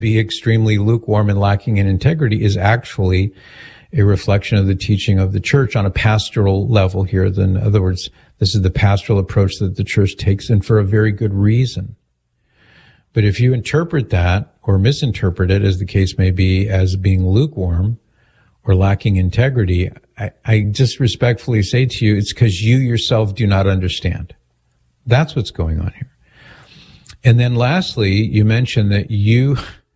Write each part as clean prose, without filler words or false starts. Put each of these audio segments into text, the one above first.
be extremely lukewarm and lacking in integrity is actually a reflection of the teaching of the church on a pastoral level here. In other words, this is the pastoral approach that the church takes, and for a very good reason. But if you interpret that or misinterpret it, as the case may be, as being lukewarm or lacking integrity, I just respectfully say to you, it's because you yourself do not understand. That's what's going on here. And then lastly, you mentioned that you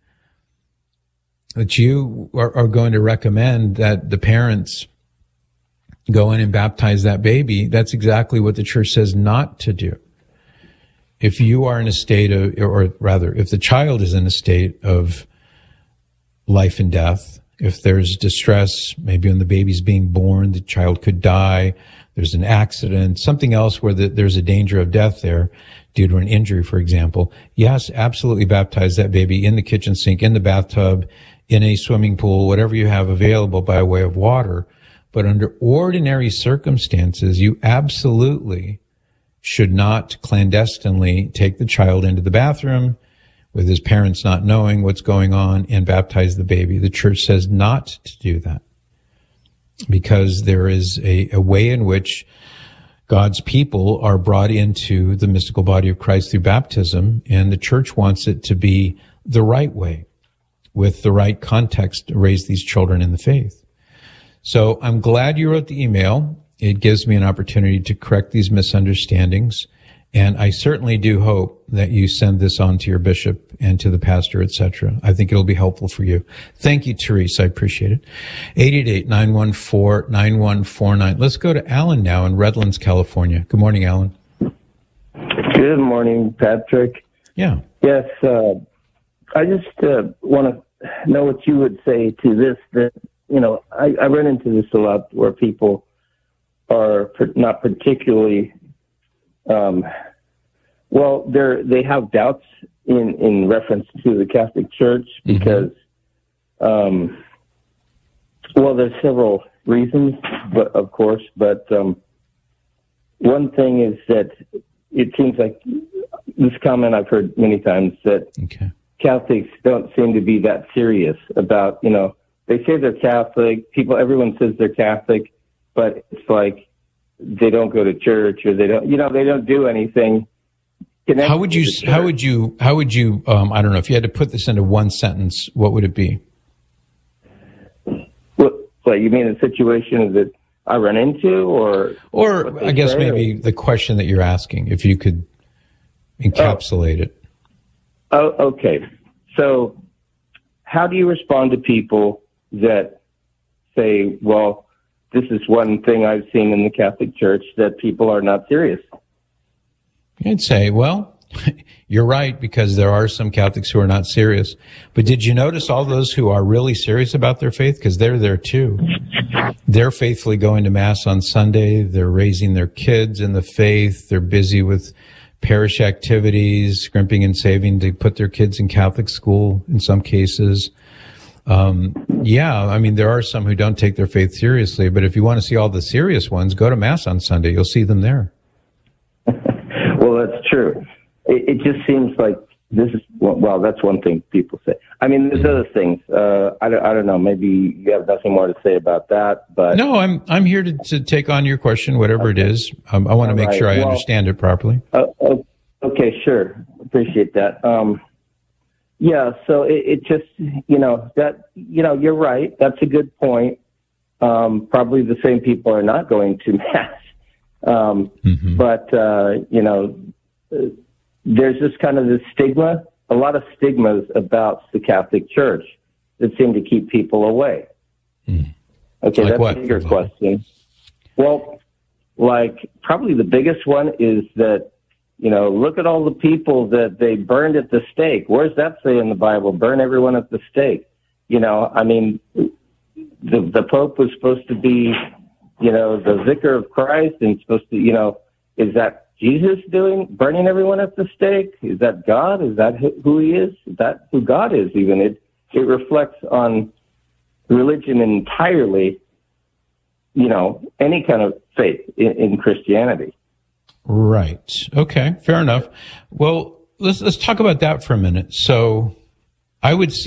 are going to recommend that the parents go in and baptize that baby. That's exactly what the church says not to do. If you are in a state of, or rather, if the child is in a state of life and death, if there's distress, maybe when the baby's being born, the child could die, there's an accident, something else where there's a danger of death there due to an injury, for example, yes, absolutely baptize that baby in the kitchen sink, in the bathtub, in a swimming pool, whatever you have available by way of water. But under ordinary circumstances, you absolutely should not clandestinely take the child into the bathroom with his parents not knowing what's going on and baptize the baby. The church says not to do that because there is a way in which God's people are brought into the mystical body of Christ through baptism, and the church wants it to be the right way, with the right context to raise these children in the faith. So I'm glad you wrote the email. It gives me an opportunity to correct these misunderstandings. And I certainly do hope that you send this on to your bishop and to the pastor, etc. I think it'll be helpful for you. Thank you, Therese. I appreciate it. 888-914-9149. Let's go to Alan now in Redlands, California. Good morning, Alan. Good morning, Patrick. Yeah. Yes, I just want to know what you would say to this. That, you know, I run into this a lot where people are not particularly, they have doubts in reference to the Catholic Church because, there's several reasons, but of course, but one thing is that it seems like this comment I've heard many times that Catholics don't seem to be that serious about, you know, they say they're Catholic, everyone says they're Catholic, but it's like they don't go to church or they don't do anything. How would you, I don't know, if you had to put this into one sentence, what would it be? What you mean a situation that I run into or I guess maybe the question that you're asking, if you could encapsulate it. Oh, okay. So how do you respond to people that say, well, this is one thing I've seen in the Catholic Church, that people are not serious? I'd say, well, you're right, because there are some Catholics who are not serious. But did you notice all those who are really serious about their faith? Because they're there too. They're faithfully going to Mass on Sunday. They're raising their kids in the faith. They're busy with parish activities, scrimping and saving to put their kids in Catholic school in some cases. There are some who don't take their faith seriously, but if you want to see all the serious ones, go to Mass on Sunday. You'll see them there. Well, that's true. It just seems like this is, well, that's one thing people say. I mean, there's other things. I don't know. Maybe you have nothing more to say about that, but. No, I'm here to take on your question, whatever it is. I want to make sure I understand it properly. Okay, sure. Appreciate that. So it just, you're right. That's a good point. Probably the same people are not going to Mass. But there's just kind of this stigma, a lot of stigmas about the Catholic Church that seem to keep people away. Okay, like that's a bigger question. Well, like probably the biggest one is that, look at all the people that they burned at the stake. Where's that say in the Bible? Burn everyone at the stake. The Pope was supposed to be, the vicar of Christ and supposed to, is that Jesus burning everyone at the stake? Is that God? Is that who he is? Is that who God is even? It reflects on religion entirely, any kind of faith in Christianity. Right. Okay. Fair enough. Well, let's talk about that for a minute. So I would